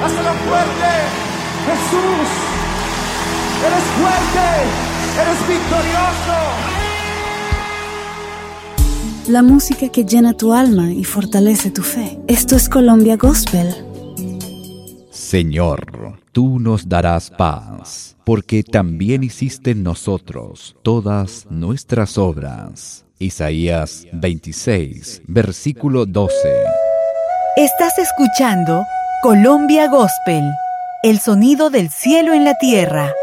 Hazlo fuerte. Jesús, eres fuerte, eres victorioso. La música que llena tu alma y fortalece tu fe. Esto es Colombia Gospel. Señor, tú nos darás paz, porque también hiciste en nosotros todas nuestras obras. Isaías 26, versículo 12. Estás escuchando Colombia Gospel, el sonido del cielo en la tierra.